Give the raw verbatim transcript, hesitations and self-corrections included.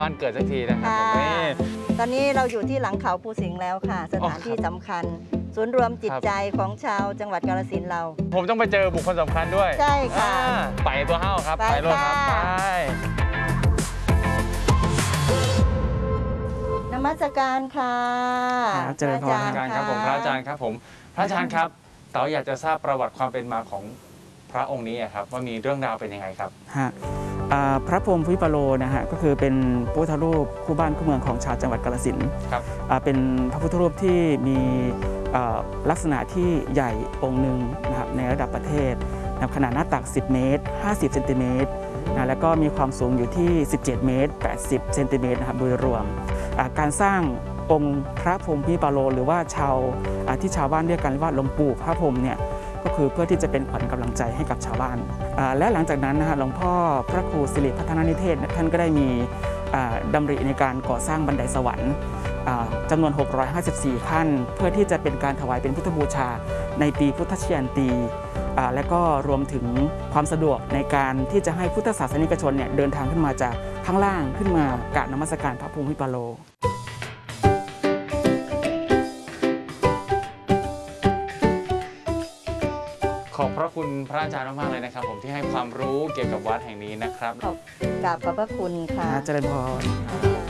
บ้านเกิดสักทีนะครับผมนี่ตอนนี้เราอยู่ที่หลังเขาภูสิงห์แล้วค่ะสถานที่สำคัญศูนย์รวมจิตใจของชาวจังหวัดกาฬสินธุ์เราผมต้องไปเจอบุคคลสำคัญด้วยใช่ค่ะไปตัวเฮ้าครับไปรถครับไปนมัสการค่ะเจริญพรครับผมพระอาจารย์ครับผมพระอาจารย์ครับเต๋าอยากจะทราบประวัติความเป็นมาของพระองค์นี้ครับว่ามีเรื่องราวเป็นยังไงครับฮะพระพรหมวิปโลนะฮะก็คือเป็นพระพุทธรูปคู่บ้านคู่เมืองของชาวจังหวัดกาฬสินธุ์ครับเป็นพระพุทธรูปที่มีลักษณะที่ใหญ่องค์หนึ่งนะครับในระดับประเทศขนาดหน้าตักสิบเมตรห้าสิบเซนติเมตรนะแล้วก็มีความสูงอยู่ที่สิบเจ็ดเมตรแปดสิบเซนติเมตรนะครับโดยรวมการสร้างองค์พระพรหมวิปโลหรือว่าชาวที่ชาวบ้านเรียกกันว่าหลวงปู่พระพรหมเนี่ยก็คือเพื่อที่จะเป็นขวัญกำลังใจให้กับชาวบ้านและหลังจากนั้นนะฮะหลวงพ่อพระครูสิริพัฒนานิเทศท่านก็ได้มีดำริในการก่อสร้างบันไดสวรรค์จำนวนหกร้อยห้าสิบสี่ขั้นเพื่อที่จะเป็นการถวายเป็นพุทธบูชาในปีพุทธเชียนตีและก็รวมถึงความสะดวกในการที่จะให้พุทธศาสนิกชนเนี่ยเดินทางขึ้นมาจากข้างล่างขึ้นมากราบนมัสการพระพรหมวิปโลขอบพระคุณพระอาจารย์มากๆเลยนะครับผมที่ให้ความรู้เกี่ยวกับวัดแห่งนี้นะครับขอบกราบขอบพระคุณค่ะเจริญพร